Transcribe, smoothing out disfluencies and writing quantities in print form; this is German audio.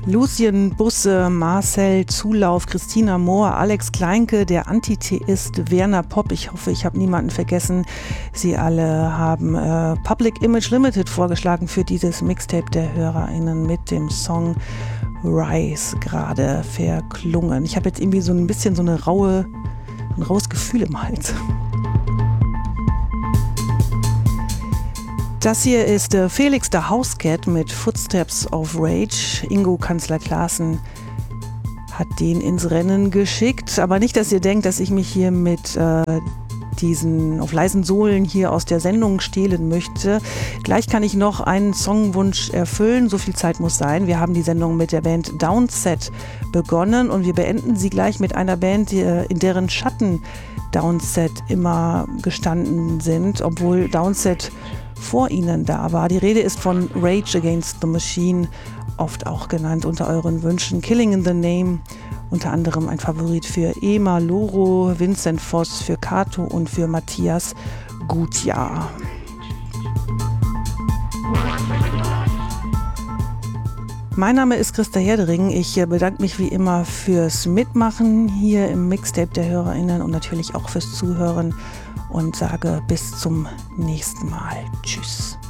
Lucien Busse, Marcel Zulauf, Christina Mohr, Alex Kleinke, der Antitheist, Werner Popp, ich hoffe, ich habe niemanden vergessen. Sie alle haben Public Image Limited vorgeschlagen für dieses Mixtape der HörerInnen mit dem Song Rise gerade verklungen. Ich habe jetzt irgendwie so ein bisschen so ein raues Gefühl im Hals. Das hier ist Felix der Housecat mit Footsteps of Rage. Ingo Kanzler-Klaassen hat den ins Rennen geschickt. Aber nicht, dass ihr denkt, dass ich mich hier mit diesen auf leisen Sohlen hier aus der Sendung stehlen möchte. Gleich kann ich noch einen Songwunsch erfüllen. So viel Zeit muss sein. Wir haben die Sendung mit der Band Downset begonnen und wir beenden sie gleich mit einer Band, in deren Schatten Downset immer gestanden sind, obwohl Downset vor ihnen da war. Die Rede ist von Rage Against the Machine, oft auch genannt unter euren Wünschen. Killing in the Name, unter anderem ein Favorit für Ema Loro, Vincent Voss, für Kato und für Matthias Gutjahr. Mein Name ist Christa Herdering. Ich bedanke mich wie immer fürs Mitmachen hier im Mixtape der HörerInnen und natürlich auch fürs Zuhören und sage bis zum nächsten Mal. Tschüss.